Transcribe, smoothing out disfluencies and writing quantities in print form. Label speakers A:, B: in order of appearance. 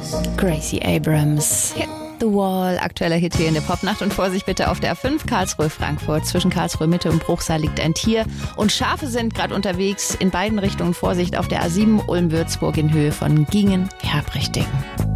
A: Gracie Abrams. Hit the Wall, aktueller Hit hier in der Popnacht. Und Vorsicht bitte auf der A5 Karlsruhe-Frankfurt. Zwischen Karlsruhe Mitte und Bruchsal liegt ein Tier. Und Schafe sind gerade unterwegs. In beiden Richtungen Vorsicht auf der A7 Ulm-Würzburg in Höhe von Gingen-Herbrichting.